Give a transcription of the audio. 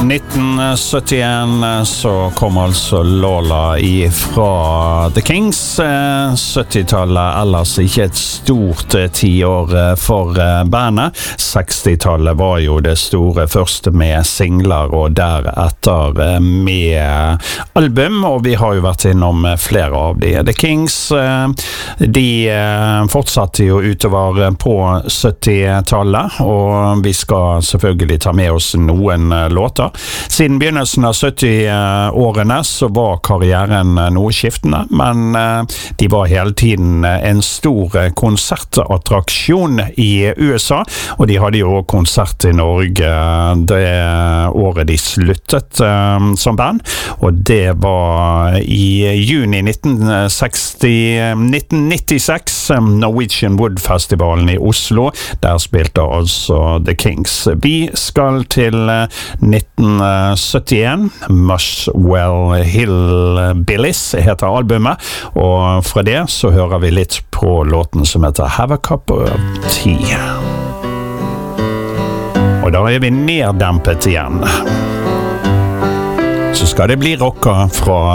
1971 så kom altså Lola fra The Kings. 70-tallet ellers ikke et stort tiår for bandet. 60-tallet var jo det store første med singler og deretter med album, og vi har jo vært innom flere av de. The Kings, de fortsatte jo utover på 70-tallet, og vi skal selvfølgelig ta med oss noen låter. Siden begynnelsen av 70-årene så var karrieren noe skiftende, men de var hele tiden en stor konsertattraksjon i USA, og de hadde jo konsert i Norge det året de sluttet som band, og det var i juni 1996, Norwegian Wood Festivalen i Oslo. Der spilte altså The Kings. Vi skal til 1971. Muswell Hillbillies heter albumet, og fra det så hører vi litt på låten som heter Have a Cup of Tea. Og da er vi neddempet igjen. Så skal det bli rocka fra